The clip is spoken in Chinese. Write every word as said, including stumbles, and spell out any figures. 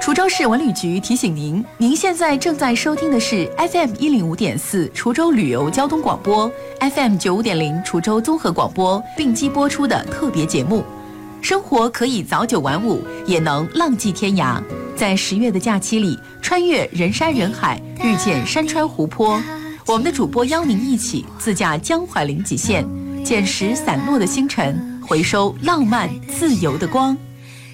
滁州市文旅局提醒您，您现在正在收听的是 F M 一零五点四滁州旅游交通广播 ，F M 九五点零滁州综合广播并机播出的特别节目。生活可以早九晚五，也能浪迹天涯。在十月的假期里，穿越人山人海，遇见山川湖泊。我们的主播邀您一起自驾江淮临济县，捡拾散落的星辰，回收浪漫自由的光。